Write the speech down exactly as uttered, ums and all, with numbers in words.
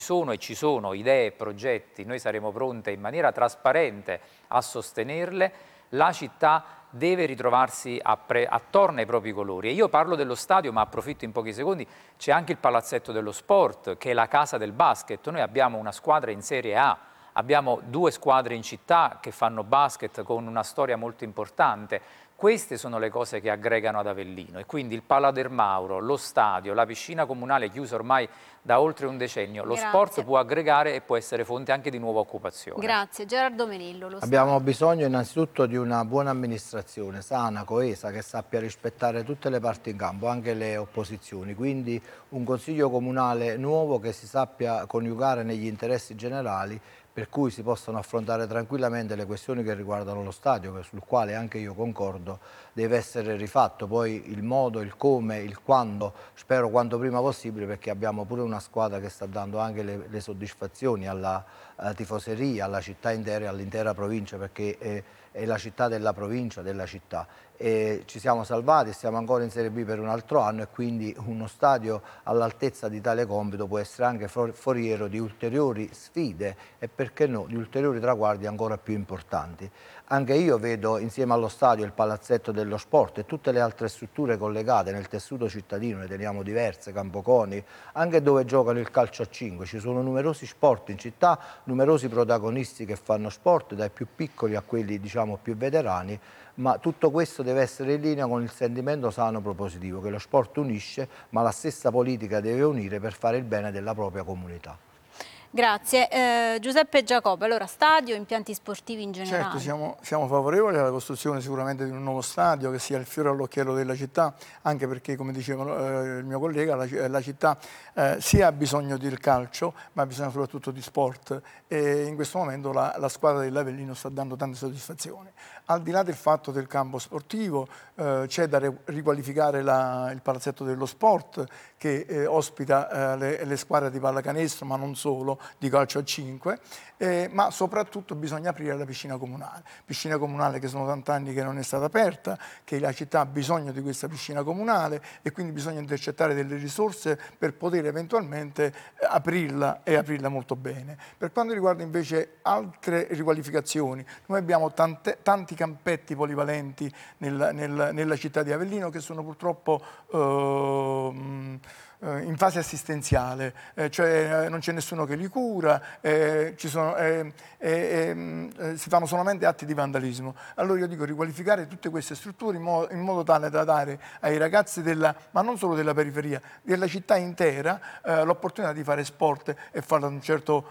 sono e ci sono idee e progetti, noi saremo pronte in maniera trasparente a sostenerle, la città deve ritrovarsi a pre, attorno ai propri colori. E io parlo dello stadio, ma approfitto in pochi secondi, c'è anche il Palazzetto dello Sport, che è la casa del basket. Noi abbiamo una squadra in Serie A, abbiamo due squadre in città che fanno basket con una storia molto importante. Queste sono le cose che aggregano ad Avellino e quindi il Pala del Mauro, lo stadio, la piscina comunale chiusa ormai da oltre un decennio, lo Grazie. sport può aggregare e può essere fonte anche di nuova occupazione. Grazie. Gerardo Menillo, lo Abbiamo stadio. bisogno innanzitutto di una buona amministrazione, sana, coesa, che sappia rispettare tutte le parti in campo, anche le opposizioni, quindi un consiglio comunale nuovo che si sappia coniugare negli interessi generali, per cui si possano affrontare tranquillamente le questioni che riguardano lo stadio, sul quale anche io concordo deve essere rifatto. Poi il modo, il come, il quando, spero quanto prima possibile, perché abbiamo pure una squadra che sta dando anche le, le soddisfazioni alla, alla tifoseria, alla città intera e all'intera provincia, perché è, è la città della provincia, della città. E ci siamo salvati, stiamo ancora in Serie B per un altro anno e quindi uno stadio all'altezza di tale compito può essere anche foriero di ulteriori sfide e perché no, di ulteriori traguardi ancora più importanti. Anche io vedo insieme allo stadio il Palazzetto dello Sport e tutte le altre strutture collegate nel tessuto cittadino, ne teniamo diverse, Campoconi, anche dove giocano il calcio a cinque. Ci sono numerosi sport in città, numerosi protagonisti che fanno sport, dai più piccoli a quelli diciamo più veterani, ma tutto questo deve essere in linea con il sentimento sano propositivo, che lo sport unisce, ma la stessa politica deve unire per fare il bene della propria comunità. Grazie. Eh, Giuseppe Giacobbe, allora stadio, impianti sportivi in generale. Certo, siamo, siamo favorevoli alla costruzione sicuramente di un nuovo stadio che sia il fiore all'occhiello della città, anche perché, come diceva eh, il mio collega, la, la città eh, sia ha bisogno del calcio, ma ha bisogno soprattutto di sport e in questo momento la, la squadra dell'Avellino sta dando tante soddisfazioni. Al di là del fatto del campo sportivo, eh, c'è da riqualificare la, il Palazzetto dello Sport che eh, ospita eh, le, le squadre di pallacanestro, ma non solo, di calcio a cinque, eh, ma soprattutto bisogna aprire la piscina comunale. Piscina comunale che sono tanti anni che non è stata aperta, che la città ha bisogno di questa piscina comunale e quindi bisogna intercettare delle risorse per poter eventualmente aprirla e aprirla molto bene. Per quanto riguarda invece altre riqualificazioni, noi abbiamo tante, tanti campetti polivalenti nel, nel, nella città di Avellino che sono purtroppo eh, in fase assistenziale, eh, cioè eh, non c'è nessuno che li cura, eh, ci sono, eh, eh, eh, si fanno solamente atti di vandalismo. Allora io dico riqualificare tutte queste strutture in modo, in modo tale da dare ai ragazzi della, ma non solo della periferia, della città intera, eh, l'opportunità di fare sport e farlo ad un certo